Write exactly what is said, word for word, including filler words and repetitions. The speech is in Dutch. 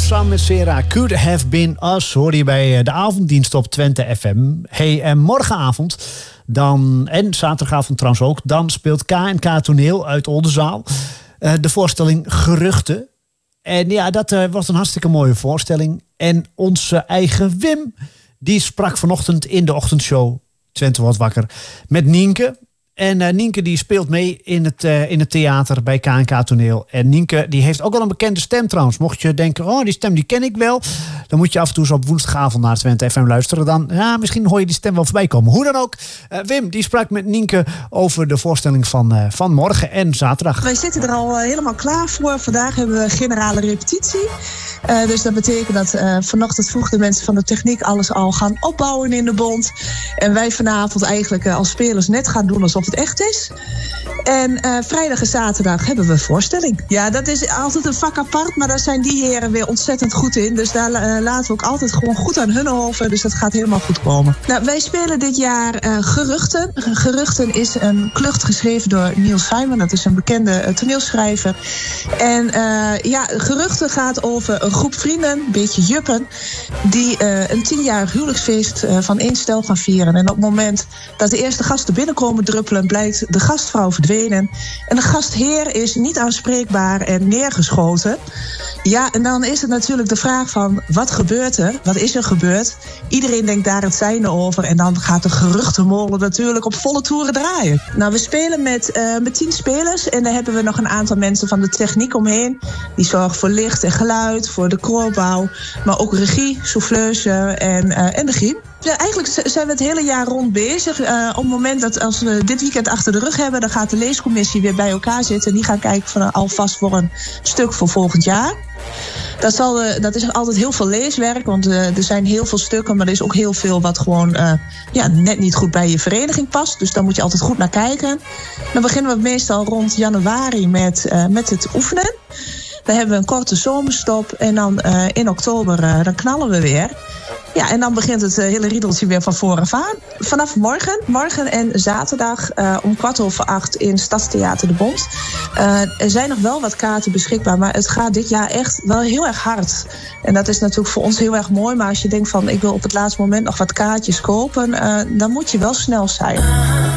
samen met Vera. Could Have Been Us hoor je bij de avonddienst op Twente F M. Hey, en morgenavond dan, en zaterdagavond trouwens ook, dan speelt K en K Toneel uit Oldenzaal uh, de voorstelling Geruchten. En ja, dat uh, was een hartstikke mooie voorstelling. En onze eigen Wim, die sprak vanochtend in de ochtendshow Twente wordt wakker met Nienke. En uh, Nienke die speelt mee in het, uh, in het theater bij K en K Toneel. En Nienke die heeft ook wel een bekende stem trouwens. Mocht je denken, oh die stem die ken ik wel. Dan moet je af en toe eens op woensdagavond naar Twente F M luisteren. Dan, ja, misschien hoor je die stem wel voorbij komen. Hoe dan ook, uh, Wim die sprak met Nienke over de voorstelling van, uh, van morgen en zaterdag. Wij zitten er al uh, helemaal klaar voor. Vandaag hebben we generale repetitie. Uh, dus dat betekent dat uh, vanochtend vroeg de mensen van de techniek alles al gaan opbouwen in de bond. En wij vanavond eigenlijk uh, als spelers net gaan doen alsof het echt is. En uh, vrijdag en zaterdag hebben we voorstelling. Ja, dat is altijd een vak apart, maar daar zijn die heren weer ontzettend goed in. Dus daar uh, laten we ook altijd gewoon goed aan hun hoven. Dus dat gaat helemaal goed komen. Nou, wij spelen dit jaar uh, Geruchten. Geruchten is een klucht geschreven door Neil Simon. Dat is een bekende uh, toneelschrijver. En uh, ja, Geruchten gaat over een groep vrienden, een beetje juppen, die uh, een tienjarig huwelijksfeest uh, van één stel gaan vieren. En op het moment dat de eerste gasten binnenkomen druppelen, blijkt de gastvrouw verdwenen. En de gastheer is niet aanspreekbaar en neergeschoten. Ja, en dan is het natuurlijk de vraag van, wat gebeurt er? Wat is er gebeurd? Iedereen denkt daar het zijnde over. En dan gaat de geruchtenmolen natuurlijk op volle toeren draaien. Nou, we spelen met, uh, met tien spelers. En daar hebben we nog een aantal mensen van de techniek omheen. Die zorgen voor licht en geluid, voor de koorbouw. Maar ook regie, souffleuse en, uh, en de griem. Ja, eigenlijk zijn we het hele jaar rond bezig. Uh, op het moment dat als we dit weekend achter de rug hebben, dan gaat de leescommissie weer bij elkaar zitten. En die gaan kijken van alvast voor een stuk voor volgend jaar. Dat, zal, uh, dat is altijd heel veel leeswerk, want uh, er zijn heel veel stukken, maar er is ook heel veel wat gewoon uh, ja, net niet goed bij je vereniging past. Dus daar moet je altijd goed naar kijken. Dan beginnen we meestal rond januari met, uh, met het oefenen. Dan hebben we een korte zomerstop en dan uh, in oktober uh, dan knallen we weer. Ja, en dan begint het uh, hele riedeltje weer van vooraf aan. Vanaf morgen, morgen en zaterdag uh, om kwart over acht in Stadstheater de Bond. Uh, er zijn nog wel wat kaarten beschikbaar, maar het gaat dit jaar echt wel heel erg hard. En dat is natuurlijk voor ons heel erg mooi, maar als je denkt van ik wil op het laatste moment nog wat kaartjes kopen, uh, dan moet je wel snel zijn.